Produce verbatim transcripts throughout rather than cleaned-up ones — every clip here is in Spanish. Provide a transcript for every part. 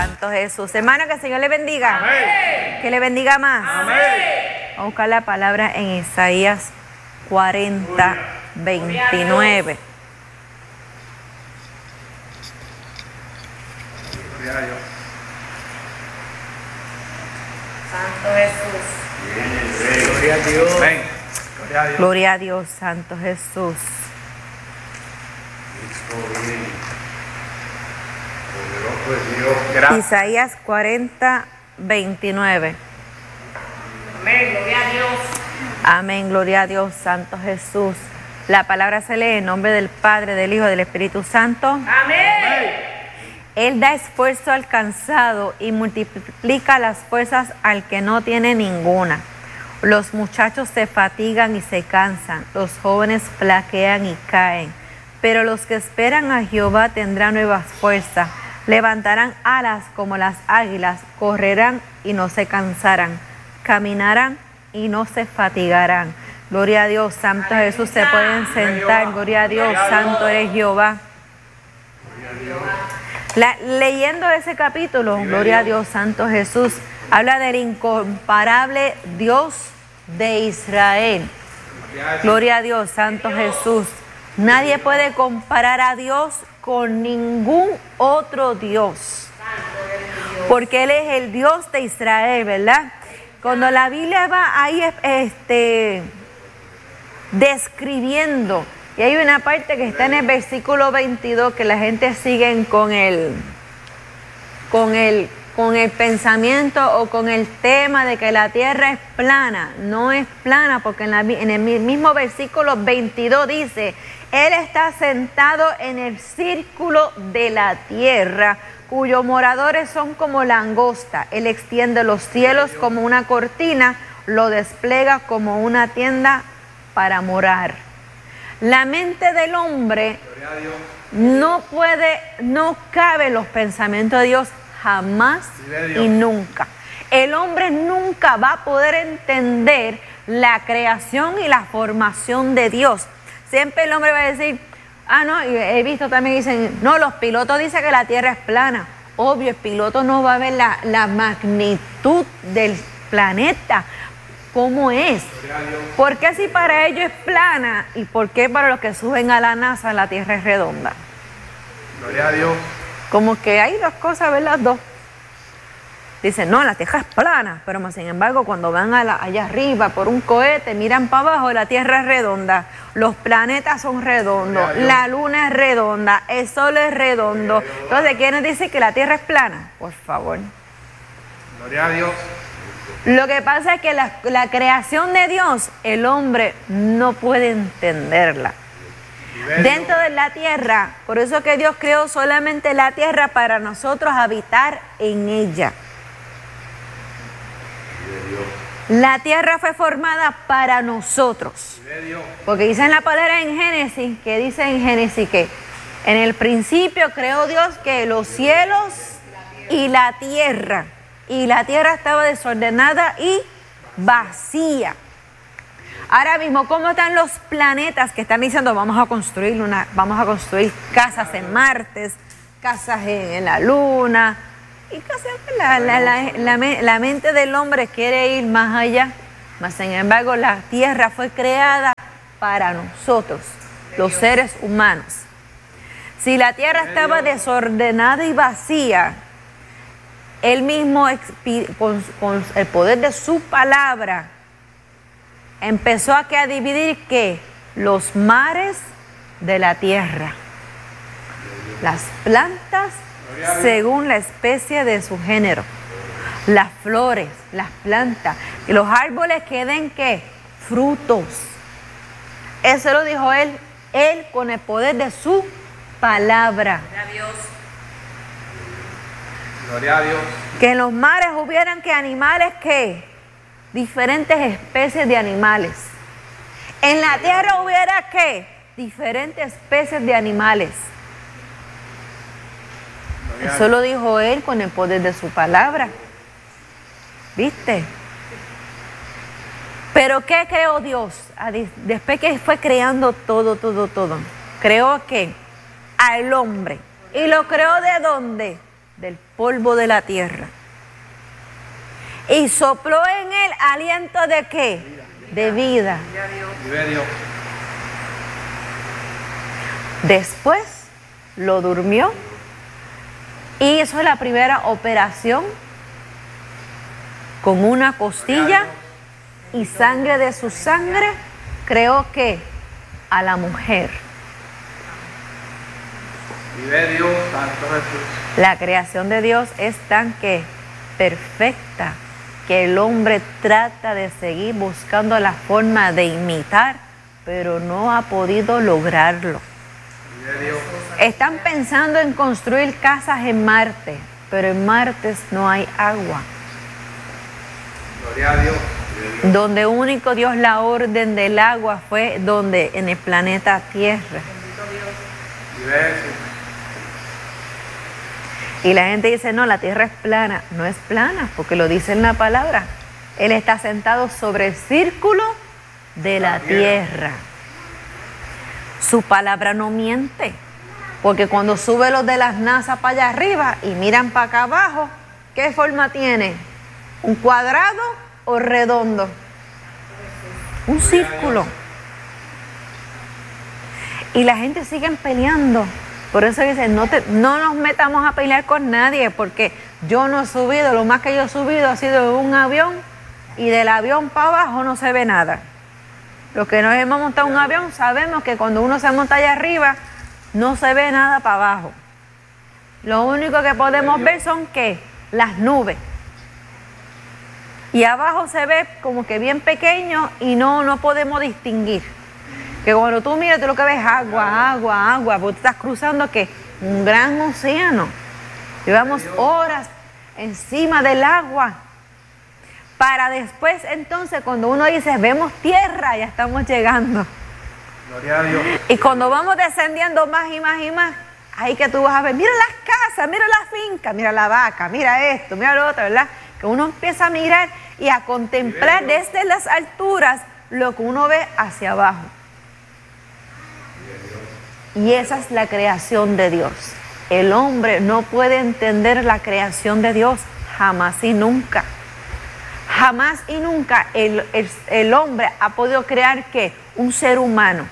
Santo Jesús. Hermano, que el Señor le bendiga. Amén. Que le bendiga más. Amén. Vamos a buscar la palabra en Isaías cuarenta, veintinueve. Gloria a Dios. Santo Jesús. Gloria a Dios. Amén. Gloria a Dios. Gloria a Dios, Santo Jesús. Gracias. Isaías cuarenta, veintinueve. Amén, gloria a Dios. Amén, gloria a Dios, Santo Jesús. La palabra se lee en nombre del Padre, del Hijo y del Espíritu Santo. Amén. Él da esfuerzo al cansado y multiplica las fuerzas al que no tiene ninguna. Los muchachos se fatigan y se cansan, los jóvenes flaquean y caen. Pero los que esperan a Jehová tendrán nuevas fuerzas, levantarán alas como las águilas, correrán y no se cansarán, caminarán y no se fatigarán. Gloria a Dios, Santo Jesús, se pueden sentar. Gloria a Dios, Santo eres Jehová. La, leyendo ese capítulo, gloria a Dios, Santo Jesús, habla del incomparable Dios de Israel. Gloria a Dios, Santo Jesús. Nadie puede comparar a Dios con ningún otro Dios, porque Él es el Dios de Israel, ¿verdad? Cuando la Biblia va ahí este, describiendo, y hay una parte que está en el versículo veintidós que la gente sigue con el, con el, con el pensamiento o con el tema de que la tierra es plana. No es plana, porque en, la, en el mismo versículo veintidós dice: Él está sentado en el círculo de la tierra, cuyos moradores son como langosta. Él extiende los cielos como una cortina, lo despliega como una tienda para morar. La mente del hombre no puede, no cabe en los pensamientos de Dios jamás y nunca. El hombre nunca va a poder entender la creación y la formación de Dios. Siempre el hombre va a decir, ah, no, y he visto también dicen, no, los pilotos dicen que la tierra es plana. Obvio, el piloto no va a ver la, la magnitud del planeta, cómo es. ¿Por qué si para ellos es plana y por qué para los que suben a la NASA la tierra es redonda? Gloria a Dios. Como que hay dos cosas, ¿ver? Las dos. Dicen, no, la tierra es plana, pero más sin embargo, cuando van a la, allá arriba por un cohete, miran para abajo, la tierra es redonda, los planetas son redondos, la luna es redonda, el sol es redondo. Entonces, ¿quiénes dicen que la tierra es plana? Por favor. Gloria a Dios. Lo que pasa es que la, la creación de Dios, el hombre no puede entenderla. Dentro de la tierra, por eso que Dios creó solamente la tierra para nosotros habitar en ella. La tierra fue formada para nosotros. Porque dice en la palabra en Génesis, que dice en Génesis que en el principio creó Dios que los cielos y la tierra. Y la tierra estaba desordenada y vacía. Ahora mismo, ¿cómo están los planetas que están diciendo vamos a construir una, vamos a construir casas en Marte, casas en, en la Luna? Y casi la, la, la, la, la mente del hombre quiere ir más allá. Mas sin embargo, la tierra fue creada para nosotros, los seres humanos. Si la tierra estaba desordenada y vacía, Él mismo, con, con el poder de su palabra, empezó a, que, a dividir ¿qué? Los mares de la tierra. Las plantas según la especie de su género. Las flores, las plantas. Y los árboles que den ¿qué? Frutos. Eso lo dijo Él, Él con el poder de su palabra. Gloria a Dios. Gloria a Dios. Que en los mares hubieran que animales que diferentes especies de animales. En la tierra hubiera que diferentes especies de animales. Eso lo dijo Él con el poder de su palabra. ¿Viste? Pero ¿qué creó Dios? Después que fue creando todo, todo, todo. Creó ¿qué? Al hombre. ¿Y lo creó de dónde? del polvo de la tierra. Y sopló en él aliento de ¿qué? De vida. Vive Dios. Después lo durmió y hizo la primera operación con una costilla y sangre de su sangre, creó que a la mujer. Vive Dios, Santo Jesús. La creación de Dios es tan que perfecta que el hombre trata de seguir buscando la forma de imitar, pero no ha podido lograrlo. Vive Dios. Están pensando en construir casas en Marte, pero en Marte no hay agua. Gloria a Dios. Vive Dios. Donde único Dios la orden del agua fue donde en el planeta Tierra. Vive Jesús. Y la gente dice, no, la tierra es plana. No es plana, porque lo dice en la palabra. Él está sentado sobre el círculo de la tierra. Su palabra no miente. Porque cuando sube los de las NASA para allá arriba y miran para acá abajo, ¿qué forma tiene? ¿Un cuadrado o redondo? Un círculo. Y la gente sigue peleando. Por eso dicen, no, te, no nos metamos a pelear con nadie, porque yo no he subido, lo más que yo he subido ha sido de un avión y del avión para abajo no se ve nada. Los que nos hemos montado un avión sabemos que cuando uno se monta allá arriba no se ve nada para abajo. Lo único que podemos ver son ¿qué? Las nubes. Y abajo se ve como que bien pequeño y no, no podemos distinguir. Que cuando tú miras, tú lo que ves es agua, agua, agua, porque tú estás cruzando ¿qué? Un gran océano. Llevamos horas encima del agua. Para después, entonces, cuando uno dice, vemos tierra, ya estamos llegando. Gloria a Dios. Y cuando vamos descendiendo más y más y más, ahí que tú vas a ver, mira las casas, mira la finca, mira la vaca, mira esto, mira lo otro, ¿verdad? Que uno empieza a mirar y a contemplar desde las alturas lo que uno ve hacia abajo. Y esa es la creación de Dios. El hombre no puede entender la creación de Dios jamás y nunca. Jamás y nunca el, el, el hombre ha podido crear ¿qué? Un ser humano.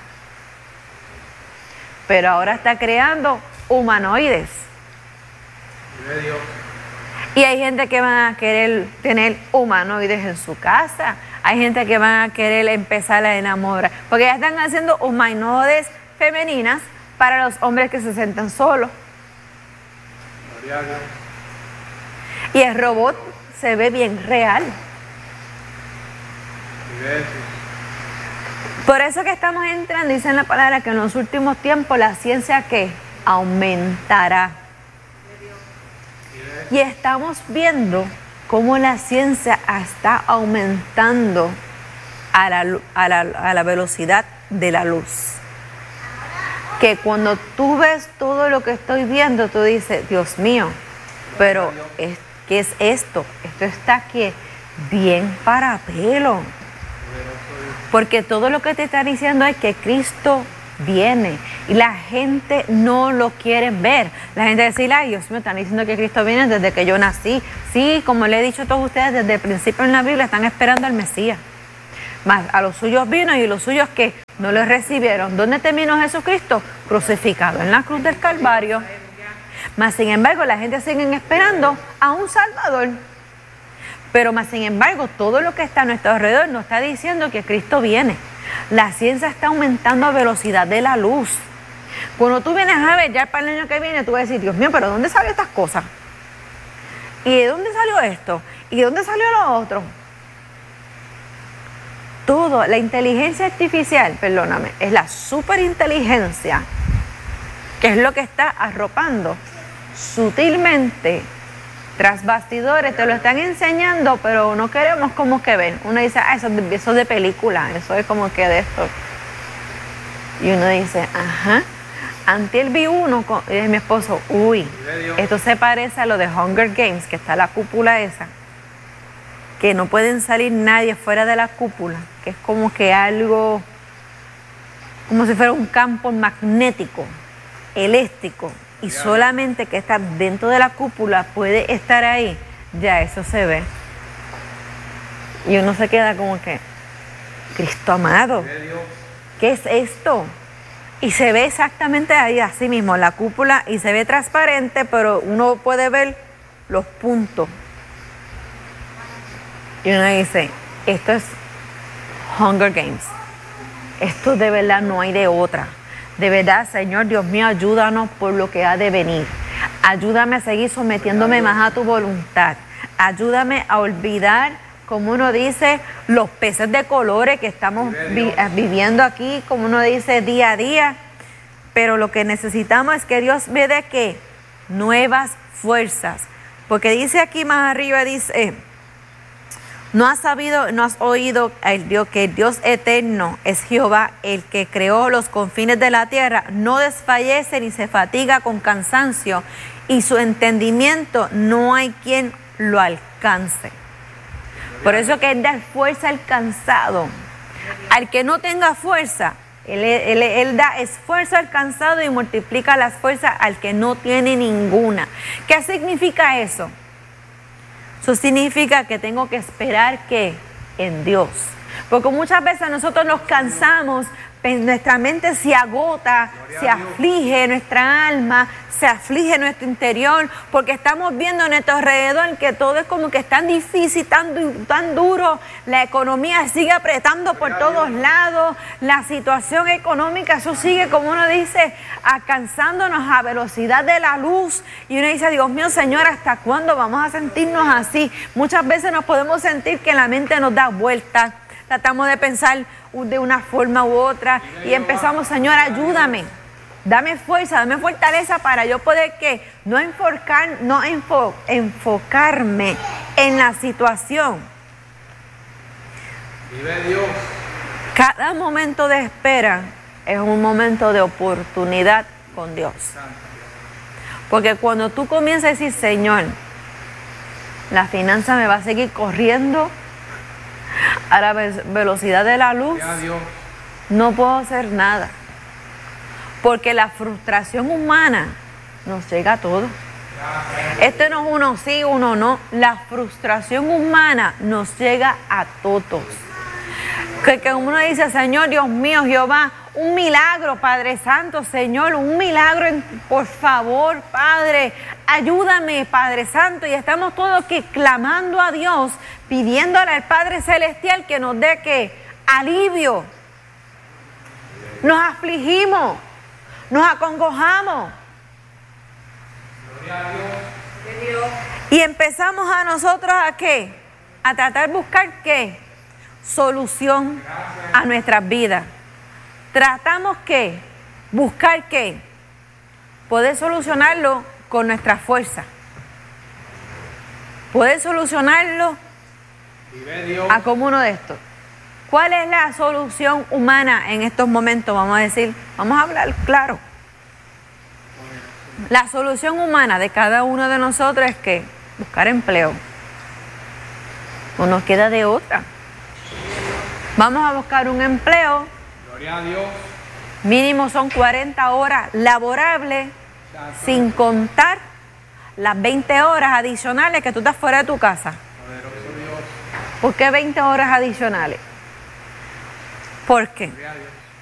Pero ahora está creando humanoides. Vive Dios. Y hay gente que van a querer tener humanoides en su casa. Hay gente que van a querer empezar a enamorar. Porque ya están haciendo humanoides femeninas para los hombres que se sienten solos. Gloria a Dios. Y el robot se ve bien real. Vive Jesús. Por eso que estamos entrando, dice en la palabra, que en los últimos tiempos la ciencia ¿qué? Aumentará. Y estamos viendo cómo la ciencia está aumentando a la, a la, a la velocidad de la luz. Que cuando tú ves todo lo que estoy viendo, tú dices, Dios mío, pero es, ¿qué es esto? Esto está aquí bien para pelo. Porque todo lo que te está diciendo es que Cristo viene y la gente no lo quiere ver. La gente dice, ay, Dios mío, están diciendo que Cristo viene desde que yo nací. Sí, como le he dicho a todos ustedes, desde el principio en la Biblia están esperando al Mesías. Más a los suyos vino y los suyos que no los recibieron. ¿Dónde terminó Jesucristo? Crucificado en la cruz del Calvario. Más sin embargo, la gente sigue esperando a un Salvador. Pero más sin embargo, todo lo que está a nuestro alrededor nos está diciendo que Cristo viene. La ciencia está aumentando a velocidad de la luz. Cuando tú vienes a ver ya para el año que viene, tú vas a decir, Dios mío, pero ¿dónde salió estas cosas? ¿Y de dónde salió esto? ¿Y de dónde salió lo otro? Todo, la inteligencia artificial, perdóname, es la superinteligencia, que es lo que está arropando sutilmente tras bastidores, te lo están enseñando, pero no queremos como que ver. Uno dice, ah, eso, eso es de película, eso es como que de esto. Y uno dice, ajá. Antes vi uno, con, y mi esposo, uy, esto se parece a lo de Hunger Games, que está la cúpula esa, que no pueden salir nadie fuera de la cúpula, que es como que algo, como si fuera un campo magnético, eléctrico, y solamente que está dentro de la cúpula puede estar ahí, ya eso se ve. Y uno se queda como que, Cristo amado, ¿qué es esto? Y se ve exactamente ahí, así mismo, la cúpula, y se ve transparente, pero uno puede ver los puntos. Y uno dice, esto es Hunger Games. Esto de verdad no hay de otra. De verdad, Señor Dios mío, ayúdanos por lo que ha de venir. Ayúdame a seguir sometiéndome más a tu voluntad. Ayúdame a olvidar, como uno dice, los peces de colores que estamos vi- viviendo aquí, como uno dice, día a día. Pero lo que necesitamos es que Dios me dé ¿qué? Nuevas fuerzas. Porque dice aquí más arriba, dice, no has sabido, no has oído el Dios, que el Dios eterno es Jehová, el que creó los confines de la tierra, no desfallece ni se fatiga con cansancio, y su entendimiento no hay quien lo alcance. Por eso que Él da fuerza al cansado. Al que no tenga fuerza, Él, él, él da esfuerzo al cansado y multiplica las fuerzas al que no tiene ninguna. ¿Qué significa eso? Eso significa que tengo que esperar que en Dios. Porque muchas veces nosotros nos cansamos, nuestra mente se agota, se aflige nuestra alma, se aflige nuestro interior, porque estamos viendo a nuestro alrededor que todo es como que es tan difícil, tan, du- tan duro, la economía sigue apretando por todos lados, la situación económica, eso sigue, como uno dice, alcanzándonos a velocidad de la luz, y uno dice, Dios mío, Señor, ¿hasta cuándo vamos a sentirnos así? Muchas veces nos podemos sentir que la mente nos da vueltas, tratamos de pensar de una forma u otra y empezamos, Señor, ayúdame, dame fuerza, dame fortaleza para yo poder que no enfocar, no enfo, enfocarme en la situación. Vive Dios. Cada momento de espera es un momento de oportunidad con Dios. Porque cuando tú comienzas a decir, Señor, la finanza me va a seguir corriendo a la ve- velocidad de la luz, no puedo hacer nada. Porque la frustración humana nos llega a todos. Este no es uno sí, uno no. La frustración humana nos llega a todos. Que, que uno dice, Señor, Dios mío, Jehová, un milagro, Padre Santo, Señor, un milagro, en, por favor, Padre, ayúdame, Padre Santo. Y estamos todos que clamando a Dios, pidiéndole al Padre Celestial que nos dé que alivio. Nos afligimos, nos acongojamos. Y empezamos a nosotros a qué? A tratar de buscar qué? Solución a nuestras vidas. Tratamos que buscar qué? Poder solucionarlo con nuestra fuerza. Poder solucionarlo a como uno de estos. ¿Cuál es la solución humana en estos momentos? Vamos a decir, vamos a hablar claro. La solución humana de cada uno de nosotros es que buscar empleo. No nos queda de otra. Vamos a buscar un empleo. Gloria a Dios. Mínimo son cuarenta horas laborables, sin contar las veinte horas adicionales que tú estás fuera de tu casa. Poderoso Dios. ¿Por qué veinte horas adicionales? ¿Por qué? Gloria a Dios.